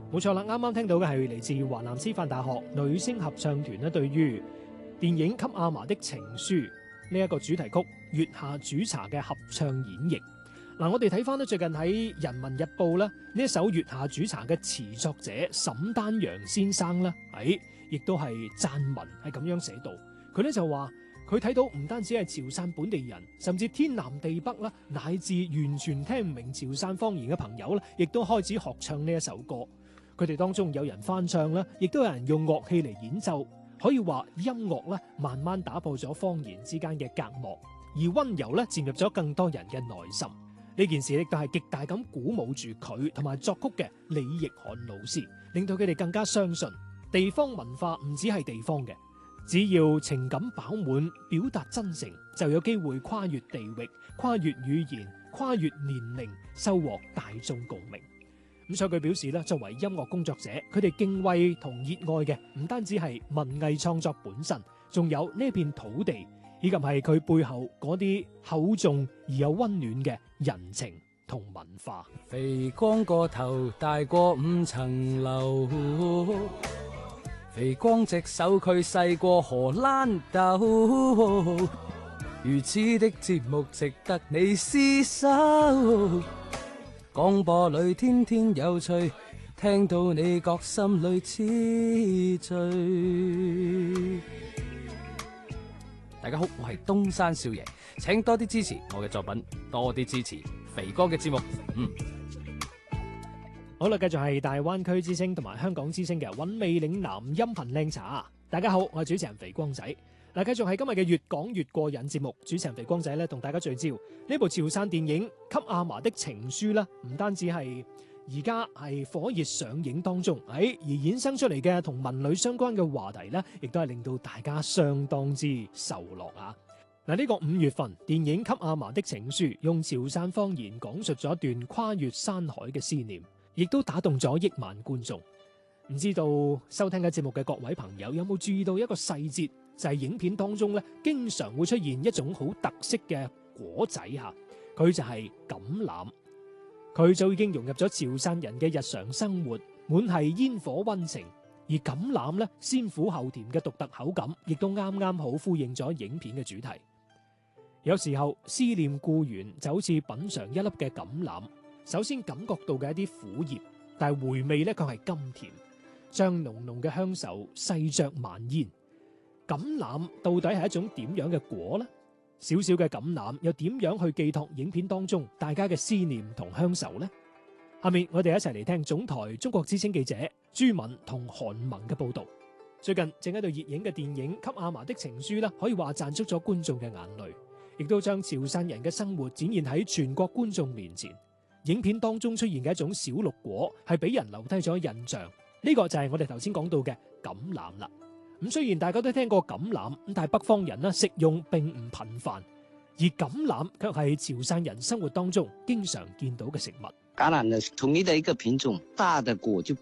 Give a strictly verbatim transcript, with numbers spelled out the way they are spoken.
冇錯啦，啱啱聽到嘅係嚟自華南師範大學女聲合唱團咧，對於電影《給阿嫲的情書》呢一個主題曲《月下煮茶》嘅合唱演繹。嗱，我哋睇翻咧最近喺《人民日報》咧呢一首《月下煮茶》嘅詞作者沈丹陽先生咧，喺亦都係撰文係咁樣寫到，佢咧就話佢睇到唔單止係潮汕本地人，甚至天南地北啦，乃至完全聽唔明潮汕方言嘅朋友咧，亦都開始學唱呢一首歌。佢哋當中有人翻唱啦，亦都有人用樂器嚟演奏，可以話音樂咧慢慢打破咗方言之間嘅隔膜，而溫柔咧漸入咗更多人嘅內心。呢件事亦都係極大咁鼓舞住佢同埋作曲嘅李奕漢老師，令到佢哋更加相信地方文化唔止係地方嘅，只要情感飽滿，表達真誠，就有機會跨越地域、跨越語言、跨越年齡，收穫大眾共鳴。咁所以佢表示咧，作為音樂工作者，佢哋敬畏同熱愛嘅唔單止係文藝創作本身，仲有呢片土地，以及係佢背後嗰啲厚重而又溫暖嘅人情同文化。 肥光個頭大過五層樓，肥光隻手佢細過荷蘭豆，如此的節目值得你廝守。廣播裏天天有趣，聽到你覺心裏痴醉。大家好，我係東山少爺，請多啲支持我嘅作品，多啲支持肥哥嘅節目。嗯， 好啦，繼續係大灣區之聲同埋香港之聲嘅韻味嶺南音頻靚茶。大家好，我係主持人肥光仔。嗱，繼續係今日嘅越講越過癮節目，主持人肥光仔咧同大家聚焦呢部潮汕電影《給阿嫲的情書》啦，唔單止係而家係火熱上映當中，喺而衍生出嚟嘅同文旅相關嘅話題咧，亦都係令到大家相當之受落啊！嗱，呢個五月份電影《給阿嫲的情書》用潮汕方言講述咗一段跨越山海嘅思念，亦都打動咗億萬觀眾。唔知道收聽嘅節目嘅各位朋友有冇注意到一個細節？就係影片當中咧，經常會出現一種好特色嘅果仔吓，佢就係橄欖，佢就已經融入咗潮汕人嘅日常生活，滿係煙火溫情。而橄欖咧，鮮苦後甜嘅獨特口感，亦都啱啱好呼應咗影片嘅主題。有時候思念故園就好似品嘗一粒嘅橄欖，首先感覺到嘅一啲苦澀，但係回味咧卻係甘甜，將濃濃嘅鄉愁細嚼慢咽。橄欖到底係一種點樣嘅果呢？小小嘅橄欖又點樣去寄託影片當中大家嘅思念同鄉愁呢？下面我哋一齊嚟聽總台中國之聲記者朱敏同韓萌嘅報道。最近正喺度熱映嘅電影《給阿嫲的情書》咧，可以話賺足咗觀眾嘅眼淚，亦都將潮汕人嘅生活展現喺全國觀眾面前。影片當中出現嘅一種小綠果，係俾人留低咗印象。呢個就係我哋頭先講到嘅橄欖啦。咁雖然大家都聽過橄欖，但係北方人呢食用並唔頻繁，而橄欖卻係潮汕人生活當中經常見到嘅食物。 橄欖呢是統一的一個品種，大的果就